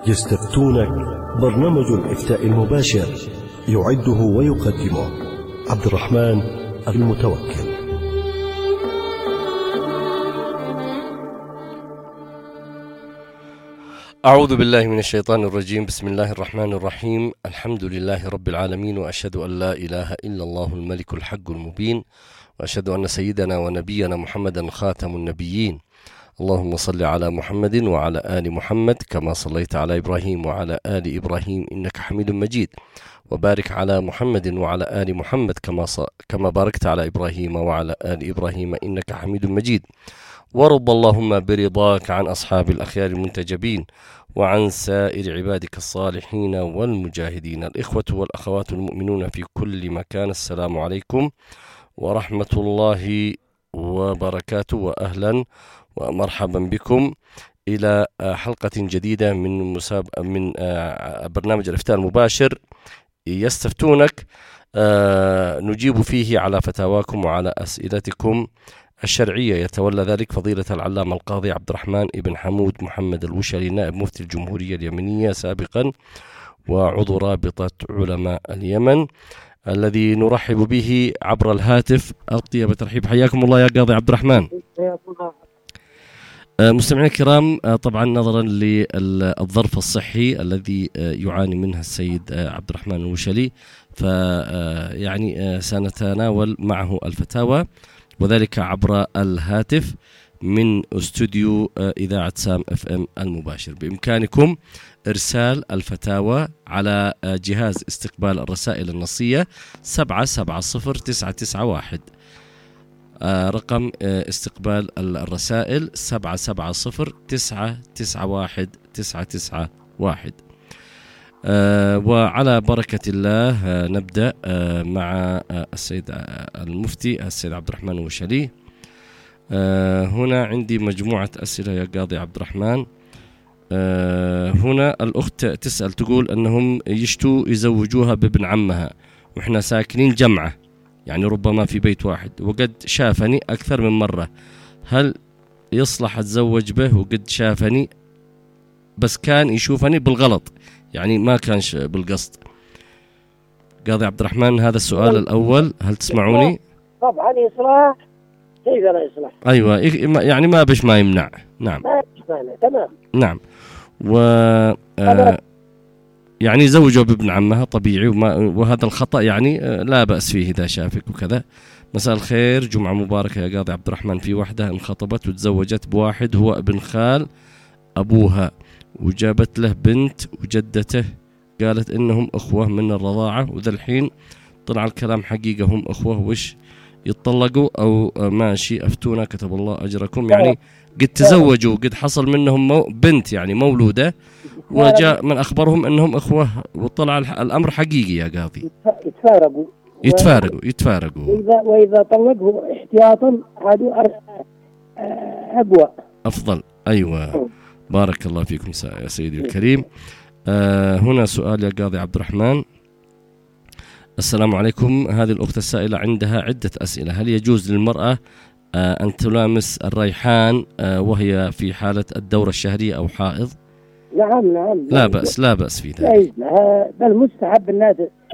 يستفتونك، برنامج الإفتاء المباشر يعده ويقدمه عبد الرحمن المتوكل. أعوذ بالله من الشيطان الرجيم. بسم الله الرحمن الرحيم. الحمد لله رب العالمين، وأشهد أن لا إله إلا الله الملك الحق المبين، وأشهد أن سيدنا ونبينا محمدا خاتم النبيين. اللهم صل على محمد وعلى آل محمد كما صليت على إبراهيم وعلى آل إبراهيم إنك حميد مجيد، وبارك على محمد وعلى آل محمد كما باركت على إبراهيم وعلى آل إبراهيم إنك حميد مجيد. وارض اللهم برضاك عن أصحاب الأخيار المنتجبين، وعن سائر عبادك الصالحين والمجاهدين. الإخوة والأخوات المؤمنون في كل مكان، السلام عليكم ورحمة الله وبركاته، وأهلا ومرحبا بكم إلى حلقة جديدة من برنامج الإفتاء المباشر يستفتونك، نجيب فيه على فتاواكم وعلى أسئلتكم الشرعية. يتولى ذلك فضيلة العلامة القاضي عبد الرحمن ابن حمود محمد الوشلي، نائب مفتي الجمهورية اليمنية سابقا وعضو رابطة علماء اليمن، الذي نرحب به عبر الهاتف. أطيب ترحيب، حياكم الله يا قاضي عبد الرحمن. مستمعينا الكرام، طبعا نظرا للظرف الصحي الذي يعاني منه السيد عبد الرحمن الوشلي، فيعني سنتناول معه الفتاوى، وذلك عبر الهاتف من استوديو إذاعة سام اف ام المباشر. بإمكانكم إرسال الفتاوى على جهاز استقبال الرسائل النصية 770991. رقم استقبال الرسائل 770991. وعلى بركة الله نبدأ مع السيد المفتي السيد عبد الرحمن الوشلي. هنا عندي مجموعة أسئلة يا قاضي عبد الرحمن. هنا الأخت تسأل تقول أنهم يشتوا يزوجوها بابن عمها، وإحنا ساكنين جمعة، يعني ربما في بيت واحد، وقد شافني أكثر من مرة، هل يصلح أتزوج به؟ وقد شافني بس كان يشوفني بالغلط، يعني ما كانش بالقصد. قاضي عبد الرحمن، هذا السؤال الأول، هل تسمعوني؟ طبعا يصلح، كيف لا يصلح؟ أيوة، يعني ما بش ما يمنع. نعم، ما يمنع، تمام. نعم. يعني زوجوا بابن عمها طبيعي، وهذا الخطأ يعني لا بأس فيه إذا شافك وكذا. مساء الخير، جمعة مباركة يا قاضي عبد الرحمن. في واحدة انخطبت وتزوجت بواحد هو ابن خال أبوها، وجابت له بنت، وجدته قالت إنهم أخوة من الرضاعة، وذا الحين طلع الكلام حقيقة هم أخوة، وش يتطلقوا أو ماشي؟ أفتونا كتب الله أجركم. يعني قد تزوجوا، قد حصل منهم بنت يعني مولودة، وجاء من أخبرهم أنهم أخوة، وطلع الأمر حقيقي يا قاضي. يتفارقوا. وإذا طلقوا احتياطا هذا أقوى، أفضل. أيوة، بارك الله فيكم يا سيدي الكريم. هنا سؤال يا قاضي عبد الرحمن. السلام عليكم. هذه الأخت السائلة عندها عدة أسئلة. هل يجوز للمرأة أن تلامس الريحان وهي في حالة الدورة الشهرية أو حائض؟ نعم. لا بأس في ذلك، بل مستحب الناس